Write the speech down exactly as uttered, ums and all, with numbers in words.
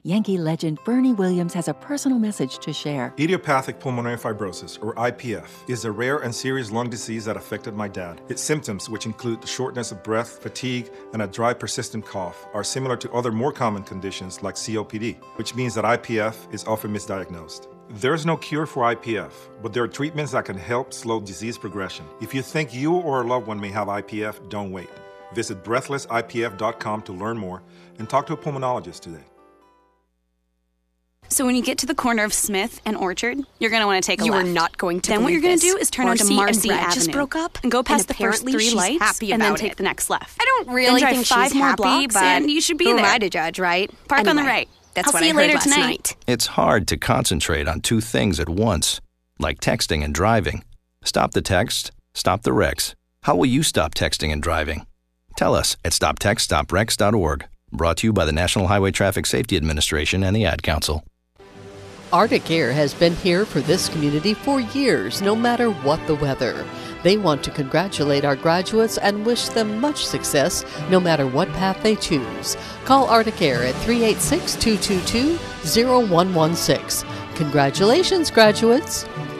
Yankee legend Bernie Williams has a personal message to share. Idiopathic pulmonary fibrosis, or I P F, is a rare and serious lung disease that affected my dad. Its symptoms, which include the shortness of breath, fatigue, and a dry, persistent cough, are similar to other more common conditions like C O P D, which means that I P F is often misdiagnosed. There's no cure for I P F, but there are treatments that can help slow disease progression. If you think you or a loved one may have I P F, don't wait. Visit breathless I P F dot com to learn more and talk to a pulmonologist today. So when you get to the corner of Smith and Orchard, you're going to want to take a you left. You are not going to Then what you're going to do is turn Marcy onto Marcy and Brad Avenue. just broke up, and go past and the first apparently three she's lights happy and then about take it. the next left. I don't really then drive think five she's more happy, blocks but and you should be who there. am I to judge, right? Park anyway, on the right. That's I'll what see I you heard later last tonight. night. It's hard to concentrate on two things at once, like texting and driving. Stop the text, stop the wrecks. How will you stop texting and driving? Tell us at stop text stop wrecks dot org. Brought to you by the National Highway Traffic Safety Administration and the Ad Council. Arctic Air has been here for this community for years, no matter what the weather. They want to congratulate our graduates and wish them much success, no matter what path they choose. Call Arctic Air at three eight six, two two two, zero one one six. Congratulations, graduates!